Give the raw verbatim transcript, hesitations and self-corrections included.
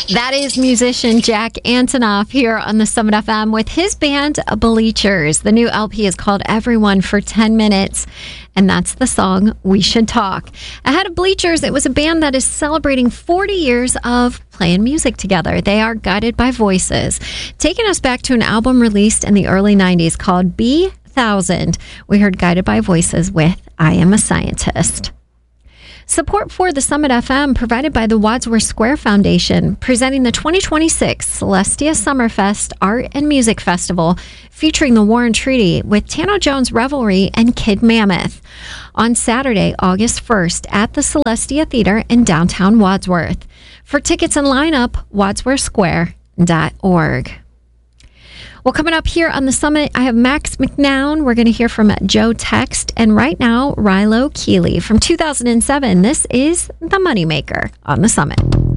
That is musician Jack Antonoff here on the Summit F M with his band Bleachers. The new L P is called Everyone for ten minutes, and that's the song We Should Talk. Ahead of Bleachers, it was a band that is celebrating forty years of playing music together. They are Guided by Voices, taking us back to an album released in the early nineties called B one thousand. We heard Guided by Voices with I Am a Scientist. Support for the Summit F M provided by the Wadsworth Square Foundation, presenting the twenty twenty-six Celestia Summerfest Art and Music Festival, featuring the Warren Treaty with Tano Jones Revelry and Kid Mammoth on Saturday, August first at the Celestia Theater in downtown Wadsworth. For tickets and lineup, wadsworth square dot org. Well, coming up here on the Summit, I have Max McNown. We're going to hear from Joe Text, and right now, Rilo Keeley from two thousand seven. This is The Moneymaker on the Summit.